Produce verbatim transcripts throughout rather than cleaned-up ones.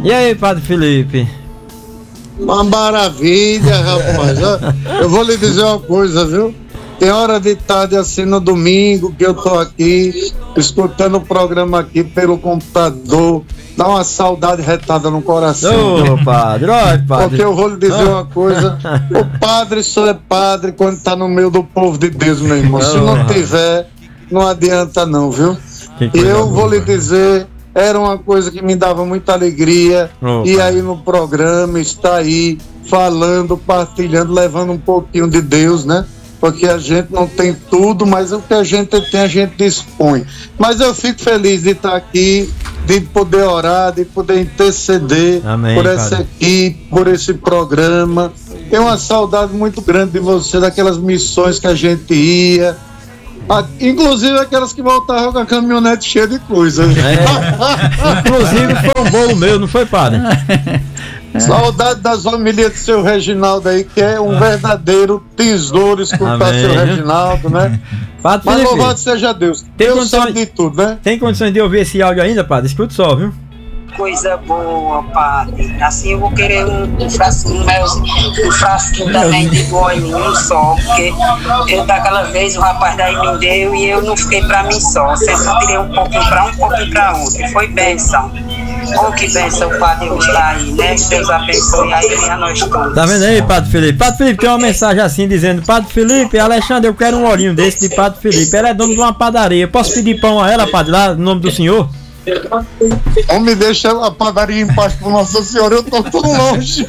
E aí, Padre Felipe? Uma maravilha, rapaz. Eu vou lhe dizer uma coisa, viu? Tem hora de tarde assim no domingo que eu tô aqui escutando o programa aqui pelo computador. Dá uma saudade retada no coração. Ô, padre, olha, padre. Porque eu vou lhe dizer uma coisa: o padre só é padre quando tá no meio do povo de Deus, meu irmão. Se não tiver, não adianta não, viu? E eu vou lhe dizer, era uma coisa que me dava muita alegria. Oh, e aí no programa está aí falando, partilhando, levando um pouquinho de Deus, né? Porque a gente não tem tudo, mas o que a gente tem, a gente dispõe. Mas eu fico feliz de estar aqui, de poder orar, de poder interceder. Amém, por essa padre. Equipe, por esse programa. Tenho uma saudade muito grande de você, daquelas missões que a gente ia. Inclusive aquelas que voltavam com a caminhonete cheia de coisas. É. Inclusive foi um bolo meu, não foi, padre? É. Saudade das homilias do seu Reginaldo aí, que é um verdadeiro tesouro escutar Amém. Seu Reginaldo, né? Padre Mas Felipe, louvado seja Deus. Tem Deus condições, sabe de tudo, né? Tem condições de ouvir esse áudio ainda, padre? Escute só, viu? Coisa boa, padre. Assim eu vou querer um, um frasquinho, um frasquinho também de bolinho só, porque eu daquela vez o rapaz daí me deu e eu não fiquei pra mim só. Sempre eu tirei um pouquinho pra um, um pouquinho pra outro. Foi bênção. Oh, que bênção o padre está aí, né? Deus abençoe aí a nós todos. Tá vendo aí, Padre Felipe? Padre Felipe tem uma mensagem assim dizendo: Padre Felipe, Alexandre, eu quero um olhinho desse de Padre Felipe. Ela é dona de uma padaria. Eu posso pedir pão a ela, padre, lá no nome do senhor? Homem, deixa a padaria em paz por Nossa Senhora, eu tô tão longe.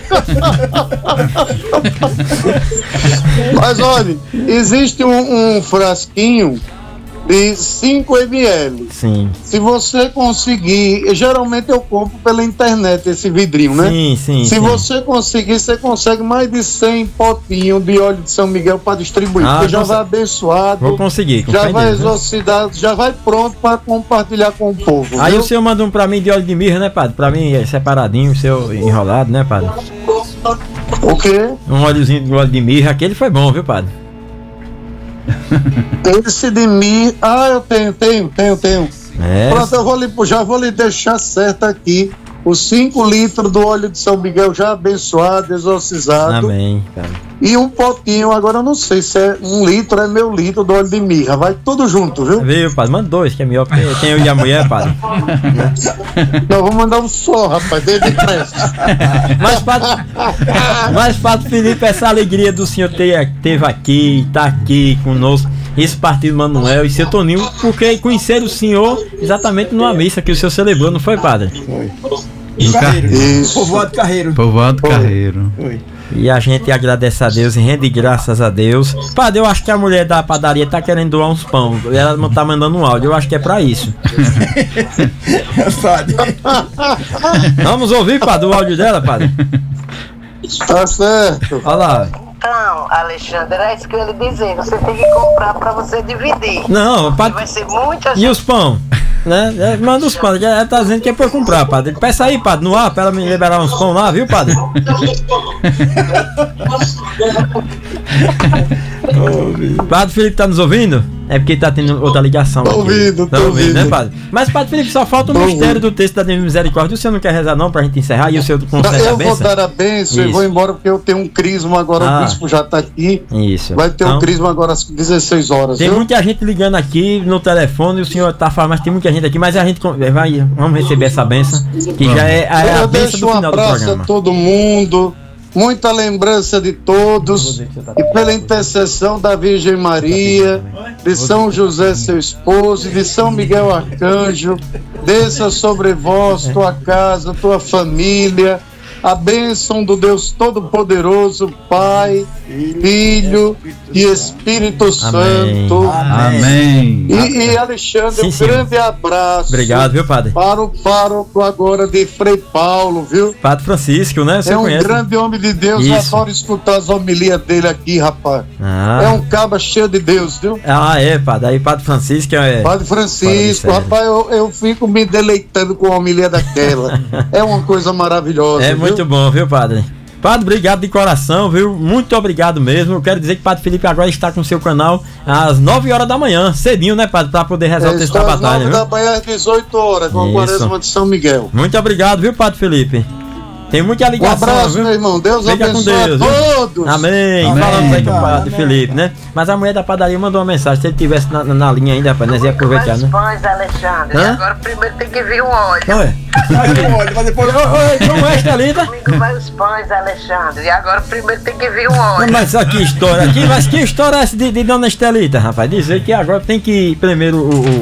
Mas olha, existe um, um frasquinho de cinco mililitros. Sim. Se você conseguir, geralmente eu compro pela internet esse vidrinho, né? Sim, sim. Se sim. você conseguir, você consegue mais de cem potinhos de óleo de São Miguel para distribuir. Ah, porque já vai abençoado. Vou conseguir. Já vai exorcidado, já vai pronto para compartilhar com o povo. Aí viu? O senhor manda um para mim de óleo de mirra, né, padre? Para mim é separadinho, o seu enrolado, né, padre? O quê? Um óleozinho de óleo de mirra, aquele foi bom, viu, padre? Esse de mim, ah, eu tenho, tenho, tenho, tenho. É. Pronto, eu vou lhe, já vou lhe deixar certo aqui. Os cinco litros do óleo de São Miguel já abençoado, exorcizado. Amém, cara. E um potinho, agora eu não sei se é um litro, é meu litro do óleo de mirra. Vai tudo junto, viu? Viu, padre? Manda dois, que é melhor, porque tem eu e a mulher, padre. Não, vou mandar um só, rapaz, desde depressa. Mas, padre, mas, padre Felipe, essa alegria do senhor ter, teve aqui, tá aqui conosco, esse partido Manuel e seu Toninho, porque conheceram o senhor exatamente numa missa que o senhor celebrou, não foi, padre? Foi. No Carreiro. Isso. Povoado Carreiro. Povoado Carreiro. Foi. E a gente agradece a Deus e rende graças a Deus. Padre, eu acho que a mulher da padaria tá querendo doar uns pão. Ela não tá mandando um áudio, eu acho que é pra isso. Padre. Vamos ouvir, padre, o áudio dela, padre? Tá certo. Olha lá. Então, Alexandre, era isso que eu ia lhe dizer. Você tem que comprar pra você dividir. Não, padre. Vai ser muita gente. E os pão? Né? É, manda os pão, ela tá dizendo que é pra eu comprar, padre. Peça aí, padre, no ar, pra ela me liberar uns pão lá, viu, padre? Padre Felipe tá nos ouvindo? É porque tá tendo outra ligação. Tô aqui. ouvindo, tá tô ouvindo, ouvindo. né, padre? Mas, padre Felipe, só falta o Tô mistério ouvindo. do texto da Divina Misericórdia. O senhor não quer rezar não pra gente encerrar? E o senhor concede a Eu bênção? vou dar a bênção e vou embora porque eu tenho um crisma agora, Ah. o bispo já tá aqui. Isso. Vai ter Então, um crisma agora às dezesseis horas, tem viu? muita gente ligando aqui no telefone e o senhor tá falando, mas tem muita gente aqui, mas a gente vai, vamos receber essa bênção, que já é, é a Eu bênção deixo do um final do abraço programa. a todo mundo, muita lembrança de todos e pela intercessão da Virgem Maria, de São José seu esposo e de São Miguel Arcanjo, desça sobre vós, tua casa, tua família, a bênção do Deus Todo-Poderoso, Pai, Filho e Espírito Santo. Amém. E, e Alexandre, Sim, um sim. grande abraço. Obrigado, viu, padre? Para o pároco agora de Frei Paulo, viu? Padre Francisco, né? Você É um conhece? grande homem de Deus, eu Isso. adoro escutar as homilias dele aqui, rapaz. Ah. É um caba cheio de Deus, viu? Ah, é, padre. Aí, Padre Francisco é. Padre Francisco, Fala de rapaz, eu, eu fico me deleitando com a homilia daquela. É uma coisa maravilhosa. É viu? muito bom, viu, padre? Padre, obrigado de coração, viu? Muito obrigado mesmo. Eu quero dizer que o Padre Felipe agora está com o seu canal às nove horas da manhã, cedinho, né, Padre? Para poder rezar o texto da batalha. às nove da manhã às dezoito horas, com a Quaresma de São Miguel. Muito obrigado, viu, Padre Felipe? Tem muita ligação, um abraço, viu? meu irmão. Deus Fica abençoe com Deus, a viu? todos. Amém. Amém. Falamos aí com o Padre Felipe, né? Mas a mulher da padaria mandou uma mensagem. Se ele tivesse na, na, na linha ainda, rapaz, nós ia aproveitar, né? Pães, Alexandre. Hã? Agora primeiro tem que vir um óleo. Não é? Olha, mas depois. Oi, como é, Estelita? Comigo vai os pães, Alexandre. E agora primeiro tem que vir um óleo. Mas só que história aqui, mas que história é essa de, de Dona Estelita, rapaz? Dizer que agora tem que ir primeiro o. o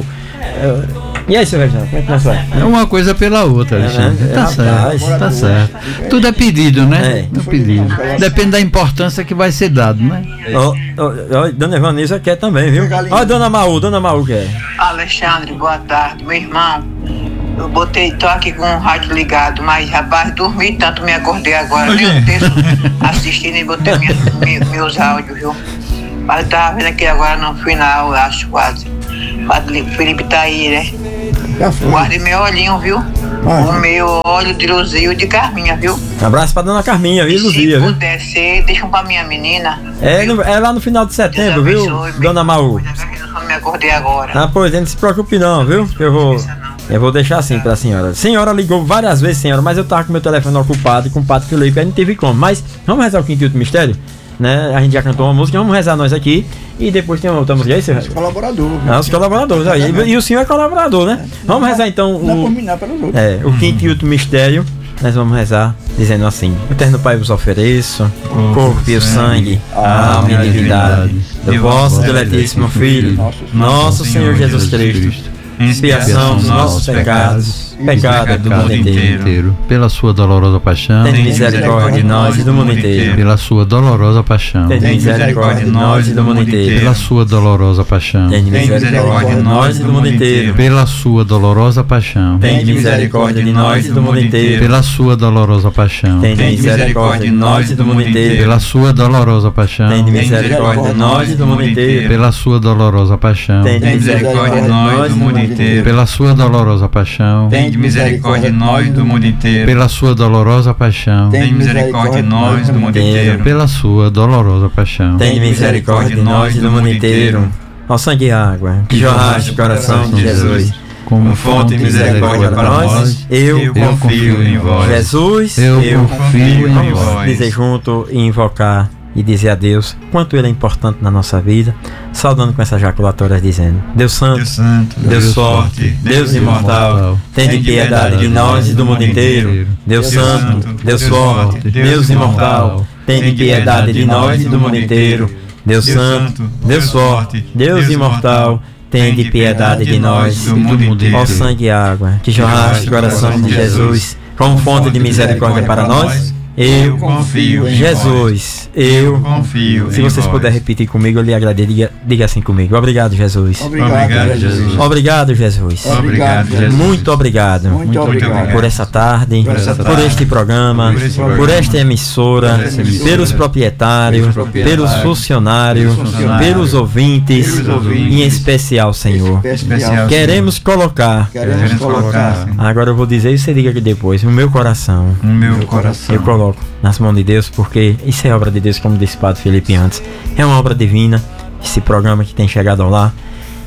é, e aí, seu Reginaldo, como é que nós vamos? É uma coisa pela outra, Alexandre. É, Tá rapaz. certo, tá certo. Tudo é pedido, né? É. É pedido. Depende da importância que vai ser dado, né? Ó, ó, ó, Dona Evanilza quer também, viu? Olha, Dona Maú, Dona Maú quer. Alexandre, boa tarde, meu irmão. Eu botei, tô aqui com o rádio ligado, mas rapaz, dormi tanto, me acordei agora. Meu Deus, assistindo e botei minha, me, meus áudios, viu? Mas eu tava vendo aqui agora no final, eu acho quase. O Padre Felipe tá aí, né? Já foi. Guarde meu olhinho, viu? Ah, O meu óleo de Luzia e de Carminha, viu? Um abraço pra Dona Carminha, viu, Se Luzia, viu? puder ser, deixa um pra minha menina. É, no- é lá no final de setembro, Deus viu, abençoe, Dona Maú? Eu só me acordei agora. Ah, pois, não se preocupe não, viu? Eu vou, eu vou deixar assim pra senhora. A senhora ligou várias vezes, senhora, mas eu tava com meu telefone ocupado e com o Padre Felipe, aí não teve como. Mas vamos rezar o quinto e último mistério? Né? A gente já cantou uma música, vamos rezar nós aqui. E depois tem uma outra música aí, seu Colaborador. Ah, os colaboradores aí. E, e o senhor é colaborador, né? Vamos rezar então Não é por o, mim, não, é pelos outros. é, o quinto e último mistério. Nós vamos rezar dizendo assim: Eterno Pai, vos ofereço o corpo e o sangue, a alma e a divindade do vosso diletíssimo Filho, nosso Senhor Jesus Cristo, expiação dos nossos pecados, pecado do mundo inteiro. Pela sua dolorosa paixão, Tem misericórdia de nós e do mundo inteiro. pela sua dolorosa paixão, Tem misericórdia de nós e do mundo inteiro. pela sua dolorosa paixão, Tem misericórdia de nós e do mundo inteiro. pela sua dolorosa paixão, Tem misericórdia de nós e do mundo inteiro. pela sua dolorosa paixão, Tem misericórdia de nós e do mundo inteiro. pela sua dolorosa paixão, Tem misericórdia de nós e do mundo inteiro. pela sua dolorosa paixão, Tem misericórdia de nós e do mundo inteiro. pela sua dolorosa paixão, Tem misericórdia de nós do mundo inteiro. pela sua dolorosa paixão, Tem misericórdia de nós do mundo inteiro. pela sua dolorosa paixão, Tem misericórdia de nós e do mundo inteiro. Ó sangue e água, que jorraste o coração de Jesus, como Fonte de misericórdia para nós, eu eu confio em vós. Jesus, eu eu confio em Vamos vós. dizer junto e invocar e dizer a Deus quanto Ele é importante na nossa vida, saudando com essas jaculatórias dizendo: Deus Santo, Deus Santo, Deus forte, Deus imortal, tende piedade de nós e do mundo inteiro. Deus Santo, Deus forte, Deus imortal, tende piedade de nós e do mundo inteiro. Deus Santo, Deus forte, Deus imortal, tende piedade de nós do mundo inteiro. Ó sangue e água, que jorraste o coração de Jesus, como fonte de misericórdia para nós, eu confio em Jesus, eu confio Se em vocês vós. puderem repetir comigo, eu lhe agradeço. Diga, diga assim comigo: obrigado, Jesus. Obrigado, Jesus. Obrigado, Jesus. Obrigado, Jesus. Muito obrigado Muito obrigado. por essa tarde, Por essa por tarde, este programa, por este programa, por esta emissora, por esta emissora, pelos proprietários, pelos proprietários, pelos funcionários, pelos funcionários, pelos ouvintes, pelos ouvintes, em especial, Senhor. Especial. Queremos colocar, Queremos colocar agora eu vou dizer e você diga aqui depois, o meu coração. no meu coração. Eu coloco nas mãos de Deus, porque isso é obra de Deus, como disse o Padre Felipe antes. É uma obra divina, esse programa que tem chegado ao lar.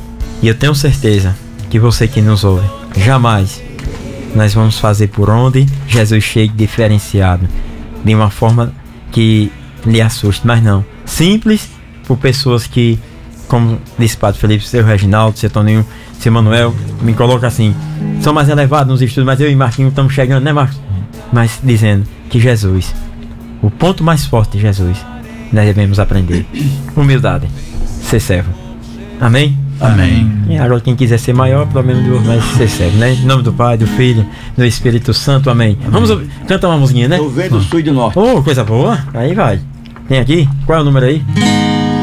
E eu tenho certeza que você que nos ouve, jamais nós vamos fazer por onde Jesus chegue diferenciado, de uma forma que lhe assuste, mas não. Simples, por pessoas que, como disse o Padre Felipe, seu Reginaldo, seu Toninho, seu Manuel, me coloca assim, são mais elevados nos estudos, mas eu e Marquinhos estamos chegando, né, Marcos? Mas dizendo que Jesus, o ponto mais forte de Jesus, nós devemos aprender: humildade, ser servo. Amém? Amém. E agora quem quiser ser maior, pelo menos Deus vai ser servo, né? Em nome do Pai, do Filho, do Espírito Santo, amém. Vamos ouvir- cantar uma musiquinha, né? Eu venho do sul e do norte. Oh, coisa boa. Aí vai. Tem aqui? Qual é o número aí?